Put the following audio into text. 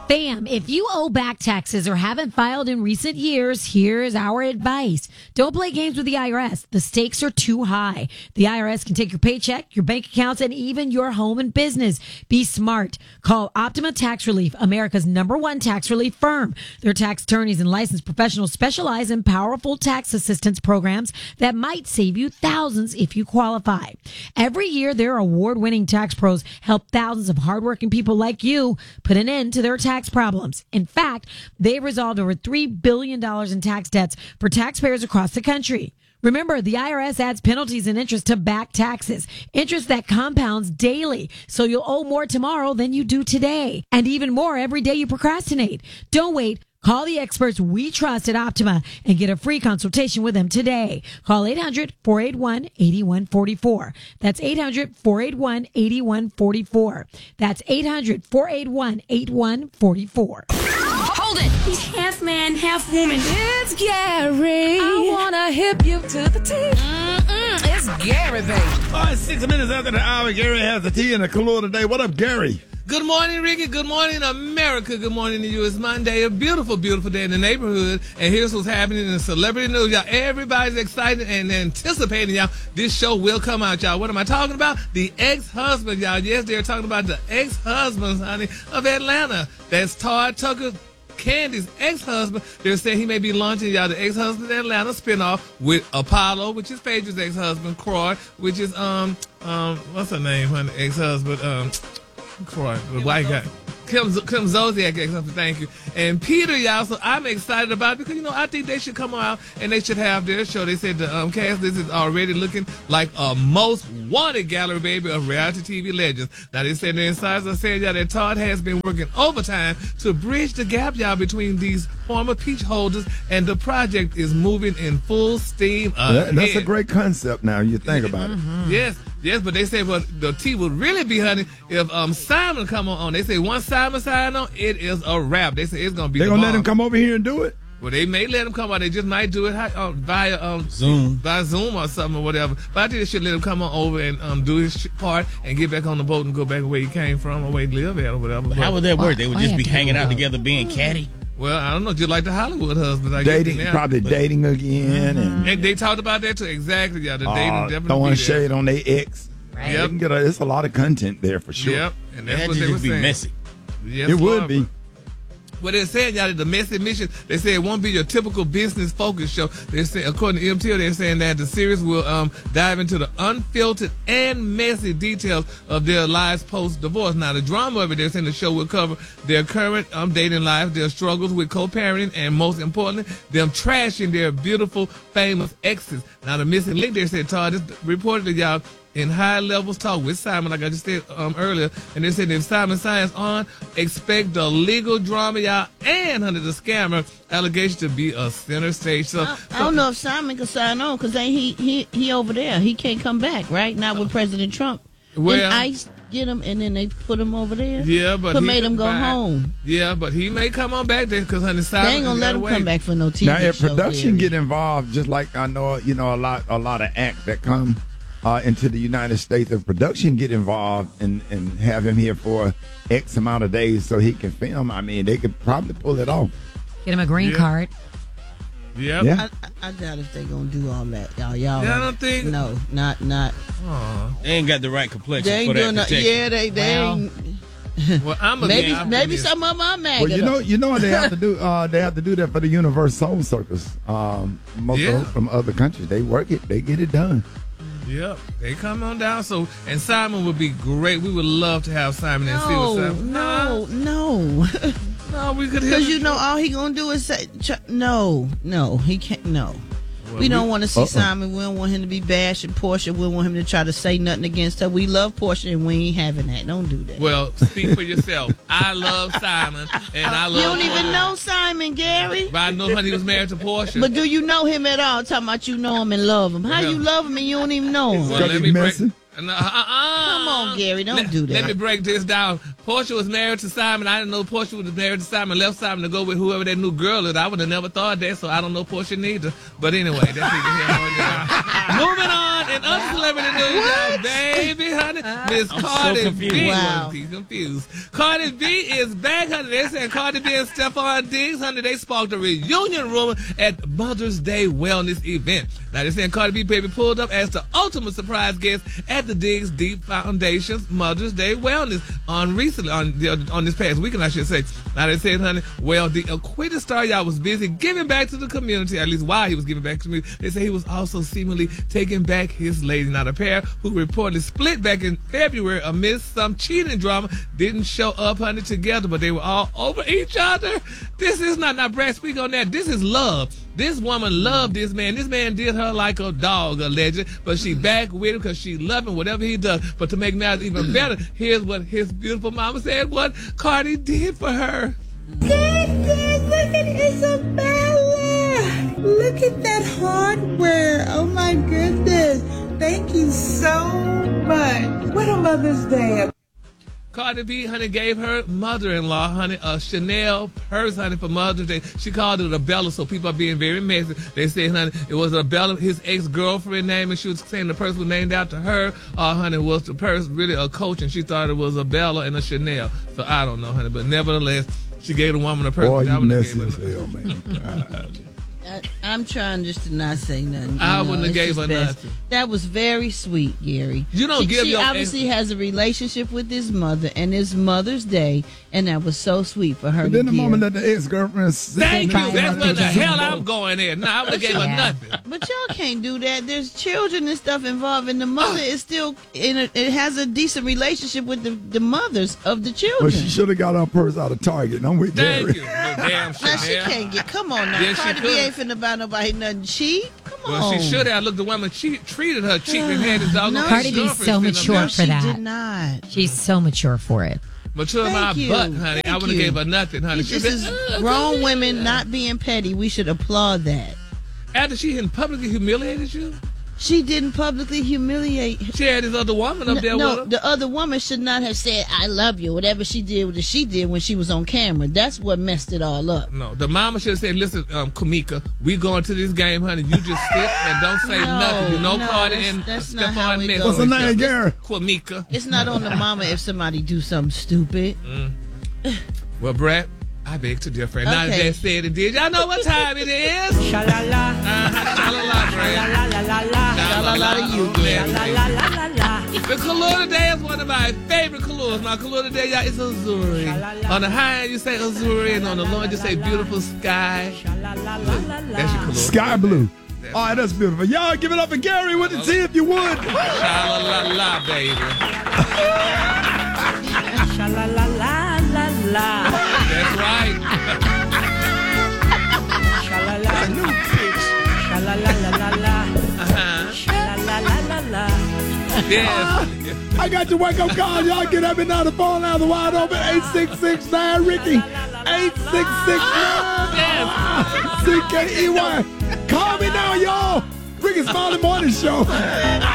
Fam, if you owe back taxes or haven't filed in recent years, here's our advice. Don't play games with the IRS. The stakes are too high. The IRS can take your paycheck, your bank accounts, and even your home and business. Be smart. Call Optima Tax Relief, America's #1 tax relief firm. Their tax attorneys and licensed professionals specialize in powerful tax assistance programs that might save you thousands if you qualify. Every year, their award-winning tax pros help thousands of hardworking people like you put an end to their tax problems. In fact, they've resolved over $3 billion in tax debts for taxpayers across the country. Remember, the IRS adds penalties and interest to back taxes, interest that compounds daily, so you'll owe more tomorrow than you do today, and even more every day you procrastinate. Don't wait. Call the experts we trust at Optima and get a free consultation with them today. Call 800-481-8144. That's 800-481-8144. That's 800-481-8144. Hold it! He's half man, half woman. It's Gary. I wanna hip you to the teeth. It's Gary, baby. All right, 6 minutes after the hour, Gary has the tea and the color today. What up, Gary? Good morning, Ricky. Good morning, America. Good morning to you. It's Monday, a beautiful, beautiful day in the neighborhood. And here's what's happening in the celebrity news, y'all. Everybody's excited and anticipating, y'all. This show will come out, y'all. What am I talking about? The ex-husband, y'all. Yes, they're talking about the ex-husbands, honey, of Atlanta. That's Todd Tucker, Candy's ex-husband. They're saying he may be launching, y'all, the ex-husband Atlanta spinoff with Apollo, which is Phaedra's ex-husband, Croy, which is what's her name, honey? Ex-husband, Croy, the white guy. Kim Zolciak, ex-husband, thank you. And Peter, y'all, so I'm excited about it because, you know, I think they should come out and they should have their show. They said the cast, this is already looking like a most wanted gallery, baby, of reality TV legends. Now, they said the insiders are saying, y'all, that Todd has been working overtime to bridge the gap, y'all, between these former peach holders, and the project is moving in full steam ahead. That's a great concept now, you think about it. Yes, but they say, well, the tea would really be, honey, if Simon come on. They say once Simon sign on, it is a wrap. They say it's going to be They're going to let him come over here and do it? Well, they may let him come on. They just might do it via Zoom or something or whatever. But I think they should let him come on over and do his part and get back on the boat and go back where he came from or where he lived at or whatever. But how would that work? They would just be hanging out together being catty? Well, I don't know, just like the Hollywood husbands. Probably dating again. And they talked about that too. Exactly, yeah. The dating definitely throwing shade on their ex. Right. Yep. There's a lot of content there for sure. Yep, and that's That what they were just be saying. messy. Yes, It would be. Well, they're saying, y'all, the messy mission, they say it won't be your typical business-focused show. They're saying, according to MTL, they're saying that the series will dive into the unfiltered and messy details of their lives post-divorce. Now, the drama of it, they're saying the show will cover their current dating life, their struggles with co-parenting, and most importantly, them trashing their beautiful, famous exes. Now, the missing link, they said, Todd, this reportedly, y'all, in high levels talk with Simon, like I just said earlier, and they said if Simon signs on, expect the legal drama, y'all, and under the scammer allegation to be a center stage. So I don't know if Simon can sign on because he over there. He can't come back, right? Not with President Trump. Well, and ICE get him, and then they put him over there. Yeah, but made him go home. Yeah, but he may come on back there because honey, Simon, they ain't gonna let him come back for no TV Now, if show, production Gary. get involved, just like I know, a lot of acts that come into the United States, if production get involved and have him here for X amount of days so he can film, I mean, they could probably pull it off. Get him a green card. Yep. Yeah. I doubt if they gonna do all that, y'all. Yeah, I don't think. No, not. They ain't got the right complexion They ain't for that doing that. protection. Yeah, they ain't. Well, I'm Maybe some of them are mad. Well, you know what they have to do? They have to do that for the Universal Soul Circus. Most of them from other countries, they work it, they get it done. Yep, they come on down. So, and Simon would be great. We would love to have Simon and see what Simon. No. No, we could. Because you know all he gonna do is say no. He can't. No. Well, we don't want to see Simon. We don't want him to be bashing Portia. We don't want him to try to say nothing against her. We love Portia, and we ain't having that. Don't do that. Well, speak for yourself. I love Simon, and I love. You don't even know Simon, Gary. But I know honey was married to Portia. But do you know him at all? Talking about you know him and love him. How you love him and you don't even know him? Well, let me break. Come on, Gary. Don't do that. Let me break this down. Portia was married to Simon. I didn't know Portia was married to Simon. Left Simon to go with whoever that new girl is. I would have never thought that, so I don't know Portia neither. But anyway, that's neither here nor there. Moving on And other celebrity news, y'all, baby, honey, Miss Cardi confused. B. Wow. He's confused. Cardi B is back, honey. They said Cardi B and Stephon Diggs, honey, they sparked a reunion rumor at Mother's Day Wellness event. Now, they're saying Cardi B baby pulled up as the ultimate surprise guest at the Diggs Deep Foundation's Mother's Day Wellness on this past weekend, I should say. Now, they said, honey, well, the acquitted star, y'all, was busy giving back to the community, at least while he was giving back to me. They say he was also seemingly taking back his lady. Now, the pair who reportedly split back in February amidst some cheating drama didn't show up, honey, together, but they were all over each other. This is not, now, Brad, speak on that. This is love. This woman loved this man. This man did her like a dog, alleged, but she back with him because she loved him, whatever he does. But to make matters even better, here's what his beautiful mama said, what Cardi did for her. Look at Isabella. Look at that hardware. Oh my goodness. Thank you so much. What a Mother's Day. Cardi B, honey, gave her mother-in-law, honey, a Chanel purse, honey, for Mother's Day. She called it a Bella, so people are being very messy. They said, honey, it was a Bella, his ex-girlfriend name, and she was saying the purse was named after her. Honey, was the purse really a Coach, and she thought it was a Bella and a Chanel. So I don't know, honey, but nevertheless, she gave the woman a purse. Boy, you messy messy as hell, man. I'm trying just to not say nothing. I wouldn't have gave her best. nothing. That was very sweet, Gary. You don't give she your obviously has a relationship with his mother, and it's Mother's Day, and that was so sweet for her. But to then the give. moment that the ex-girlfriend Thank you. That's where the hell I'm going at. No, I would have gave her nothing. But y'all can't do that. There's children and stuff involved, and the mother is still it has a decent relationship with the mothers of the children. Well, she should have got her purse out of Target. I'm with Thank Gary. you. Damn shit. Now she can't get. Come on now, Yes, she Cardi B could. ain't finna buy nobody nothing cheap. Come on. Well, she should have. Look, the woman treated her cheap and had his dog. No, Cardi B's so mature for she that. did not. She's so mature for it. Mature my Thank you. butt, honey. I Thank would have you. gave her nothing, honey. This is grown women not being petty. We should applaud that. After she had publicly humiliated you, She didn't publicly humiliate. she had this other woman up there with No, her. the other woman should not have said "I love you." Whatever she did when she was on camera. That's what messed it all up. No, the mama should have said, listen, Kamika, we going to this game, honey. You just sit and don't say nothing. You know Cardi and that's not how Stephon it Diggs. goes. What's her name, Gary? Kamika. It's not on the mama if somebody do something stupid. Well, Brad, I beg to differ. Now that Okay. that said and did, y'all know what time it is? Sha-la-la. Sha-la-la, Brad. La-la-la-la. Sha-la-la to you, Gary. La-la-la-la. The color today is one of my favorite colors. My color today, y'all, is Azuri. On the high end, you say Azuri, and on the low end, you say beautiful sky. That's your color. Sky blue. All right, that's beautiful. Y'all give it up for Gary with the T if you would. Sha-la-la-la, baby. Sha-la-la-la-la-la. That's right. Sha-la-la-la-la-la. Uh-huh. Sha-la-la-la-la. Yes. I got your wake-up call. Y'all get up and down the phone now. The wide open 8669 Ricky. 8669 CKEY. Call me now, y'all. Ricky's Smiley Morning Show.